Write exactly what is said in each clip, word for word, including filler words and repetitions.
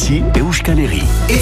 Ici, Euskal Herri.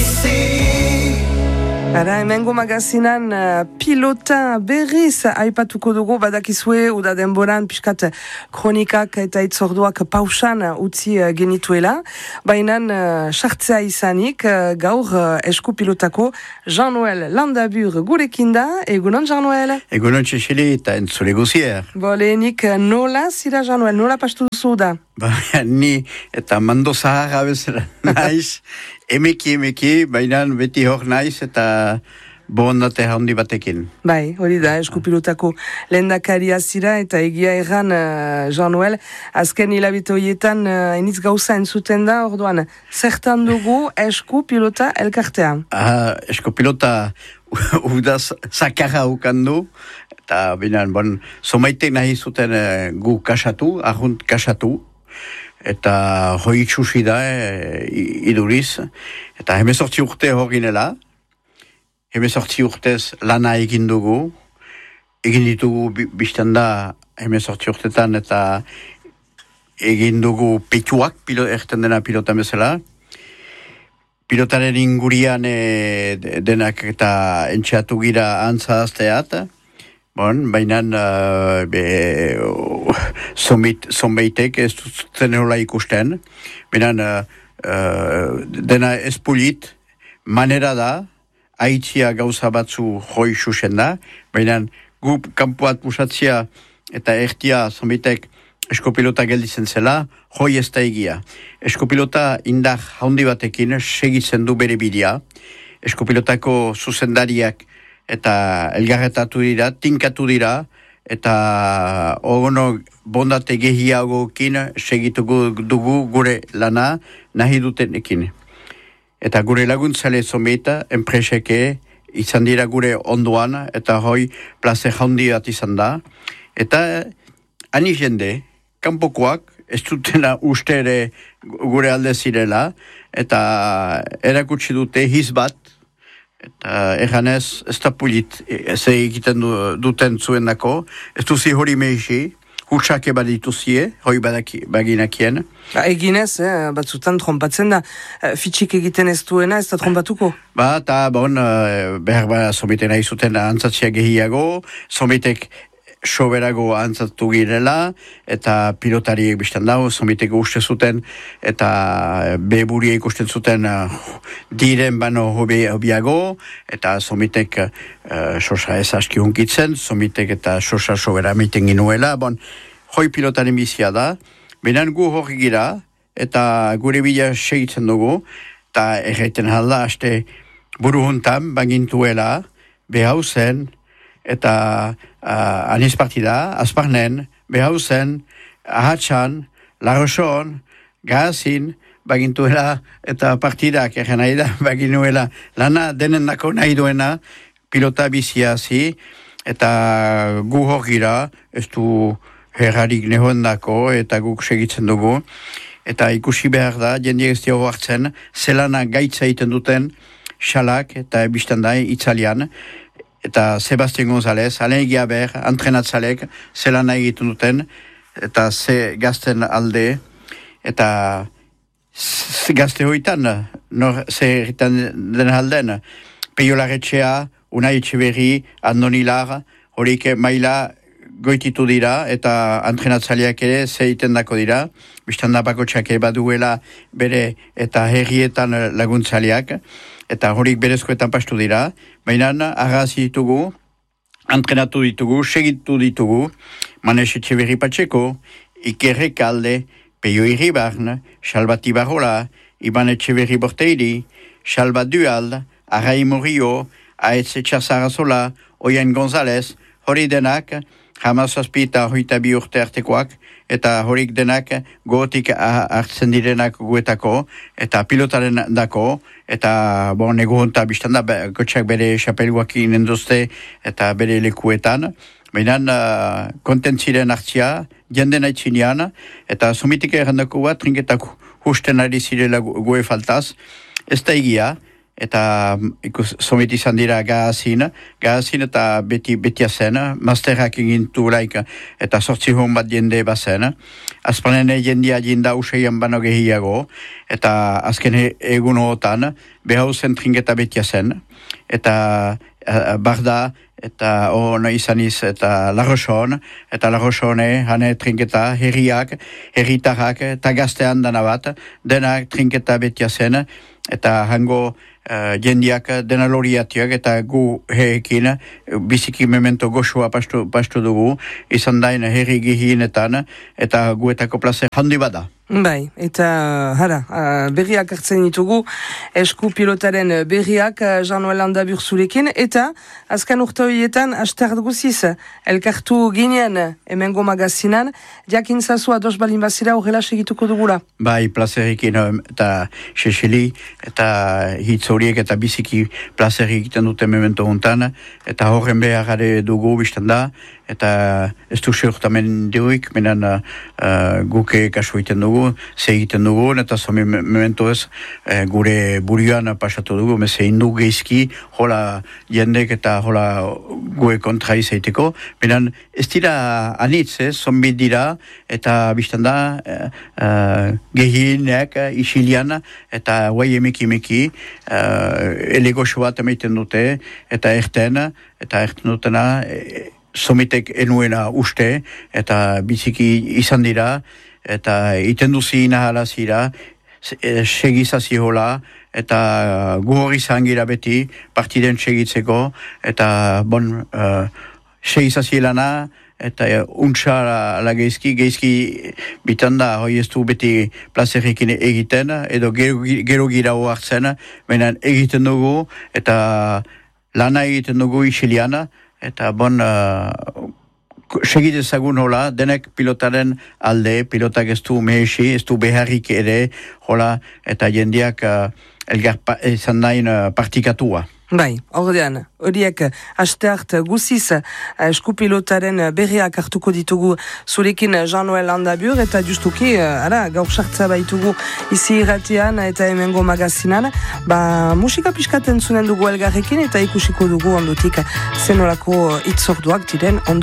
Ara, hemengo magazinan uh, pilota berriz aipatuko dugu, badakizue uda denboran piskat kronikak eta itzorduak pausan utzi uh, genituela. Bainan uh, sartzea izanik uh, gaur uh, esku pilotako Jean-Noël Landabur gurekin da. Egunon, Jean-Noël? Egunon, Txexili eta entzule guzier. Bo, lehenik nola zira, Jean-Noël? Nola pastu duzu da? Ba, ni eta mando zaharra bezala naiz. Emeki, emeki, baina beti hor naiz eta borondate handi batekin. Bai, hori da, eskupilotako lehendakaria zira eta egia erran uh, Jean-Noël, azken hilabete horietan uh, enitz gauza entzuten da, orduan, zertan dugu eskupilota elkartea? Ah, eskupilota uda zakarra ukandu, eta baina, bon, somaitek nahi zuten uh, gu kasatu, arrunt kasatu, eta hoi itxusi da e, iduriz, eta hemezortzi urte horinela, hemezortzi urtez lana egin dugu, egin ditugu biztan da hemezortzi urtetan, eta egin dugu petuak, pilo, erten dena pilota bezala, pilotaren ingurian e, denak eta entxeatu gira antzazteat, bon, baina uh, zonbeitek ez zuten hola ikusten, baina uh, uh, dena ez pulit, manera da, haitzia gauza batzu hoi susen da, baina gu kanpoat pusatzia eta ertia zonbeitek eskopilota gelditzen zela, hoi ez da egia. Eskopilota indar haundi batekin segitzen du bere bidea, eskopilotako zuzendariak eta elgarretatu dira, tinkatu dira, eta ogono bondate gehiagokin segituko dugu gure lana nahi dutenekin. Eta gure laguntzale zometa, enpreseke, izan dira gure onduan, eta hoi plaze jaundi bat izan da. Eta ani jende, kanpokoak, ez dutena uste ere gure alde zirela, eta erakutsi dute hiz bat, eta erganez, ez da pulit, ez egiten du, duten zuen dako, ez duzi hori mehisi, hutsak ebadituzie, hori baginakien. Ba, eginez, eh, batzutan trompatzen da, fitxik egiten ez duena, ez da trompatuko? Ba, eta bon, behar ba, zomiten nahi zuten antzatzia gehiago, zomitek soberago antzatu girela, eta pilotariek biztan dago, zomiteko uste zuten, eta beburiek ikusten zuten uh, diren bano hobiago, eta zomitek uh, sosa ez aski hunkitzen, zomitek eta sosa sobera meiten ginuela, bon, hoi pilotaren bizia da, benan gu hori gira, eta gure bila segitzen dugu, eta erraiten halda, haste buru juntan, bagintuela, behau zen, eta uh, aniz partida, azparnen, behauzen, ahatsan, larroson, gazin, bagintuela, eta partidak, egen nahi da, baginuela, lana denen dako nahi duena, pilota bizia zi, eta gu hor gira, ez du herrarik nehoen dako, eta guk segitzen dugu, eta ikusi behar da, jendiek ez diogu hartzen, zelana gaitza egiten duten, xalak, eta biztan da, itzalian, eta Sebastian González, alen egia behar, entrenatzalek, zelan nahi egiten duten, eta ze gazten alde, eta ze gazte hoitan, nor, ze egiten den alden, Peio Larretxea, Unai Etxeberri, Andonilar, horik maila goititu dira, eta entrenatzaleak ere ze egiten dako dira, biztan da bakotxak ere baduela bere eta herrietan laguntzaleak, eta horik berezkoetan pastu dira, baina arrazi ditugu, entrenatu ditugu, segitu ditugu, Manes Etxeberri Patxeko, Iker Rekalde, Peio Irribarn, Xalbat Ibarrola, Iban Etxeberri Borteiri, Xalbat Duald, Arrai Murillo, Aetz Etxasarazola, Oien González, hori denak, hamazazpi eta hoita bi urte artekoak, eta horik denak gotik hartzen direnak guetako, eta pilotaren dako, eta bon, egu honta biztan da, gotxak bere xapelguakin endozte, eta bere lekuetan, baina uh, kontentziren hartzia, jenden aitzinean, eta somitik errandako bat, trinketak husten ari zirela goe faltaz, ez da egia, eta ikus somit izan dira gazin, gazin eta beti betia zen, masterak egintu laik, eta sortzi hon bat jende bazen. Azpanene jendia jinda useian bano gehiago, eta azken egun hotan, behau zen trinketa betia zen, eta uh, barda, eta hona izaniz, eta Larrochon, eta Larrochone, hane trinketa, herriak, herritarrak, eta gaztean dana bat, denak trinketa betia zen, eta hango Uh, jendiak dena loriatiak eta gu heekin biziki memento goxua pastu, pastu dugu izan dain herri gihienetan eta guetako plazer handi bada. Bai, eta hara, uh, berriak hartzen ditugu esku pilotaren berriak uh, Jean-Noël Landabur zurekin eta azkan urte horietan astart guziz elkartu ginen hemengo magazinan jakin zazu ados balin bazira horrela segituko dugula. Bai, plazerikin eta xexeli eta hitz horiek eta biziki plazerik egiten dute memento hontan eta horren beharare dugu biztan da eta ez du seurtamen duik, menan uh, guke kasu egiten dugu, ze egiten dugu, eta zomi memento ez uh, gure burian pasatu dugu, meze indu geizki, hola jendek eta hola gue kontra izaiteko, menan ez dira anitz, ez, zombi dira, eta biztan da uh, uh, gehienek uh, isilian, eta guai emeki emeki, uh, elegoxo bat emaiten dute, eta erten, eta erten dutena, e, somitek enuena uste, eta biziki izan dira, eta itenduzi inahala zira, segizazi hola, eta gu hori zangira beti, partiden segitzeko, eta bon, uh, segizazi lana, eta uh, untsa la, la geizki, geizki bitanda, hoi ez du beti plazerikin egiten, edo gero, gero gira hartzen, menan egiten dugu, eta lana egiten dugu isiliana, eta bon, uh, segit ezagun hola, denek pilotaren alde, pilotak ez du mehesi, ez du beharrik ere, hola, eta jendiak uh, elgar pa, ezan nahin uh, partikatua. Bai, ordean, horiek asteart guziz eskupilotaren berriak hartuko ditugu zurekin Jean-Noël Landabur eta justuki, ara, gaur sartza baitugu izi irratian eta hemengo magazinan, ba, musika pixkaten zunen dugu elgarrekin eta ikusiko dugu ondotik zenolako itzorduak diren ondo